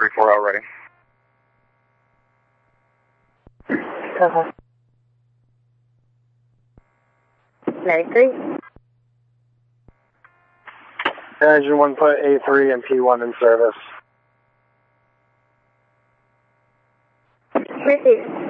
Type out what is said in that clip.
340 ready. Uh-huh. 93. Engine 1 put A3 and P1 in service. Received.